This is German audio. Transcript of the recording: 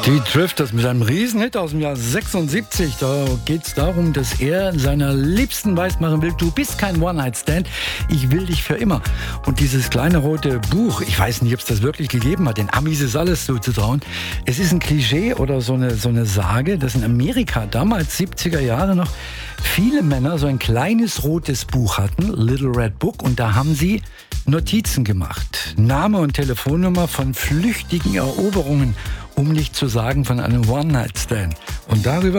Die Drifters mit einem Riesenhit aus dem Jahr 76. Da geht es darum, dass er seiner Liebsten weismachen will, du bist kein One-Night-Stand, ich will dich für immer. Und dieses kleine rote Buch, ich weiß nicht, ob es das wirklich gegeben hat, den Amis ist alles zuzutrauen. Es ist ein Klischee oder so eine Sage, dass in Amerika damals, 70er Jahre noch, viele Männer so ein kleines rotes Buch hatten, Little Red Book, und da haben sie Notizen gemacht. Name und Telefonnummer von flüchtigen Eroberungen, um nicht zu sagen von einem One-Night-Stand. Und darüber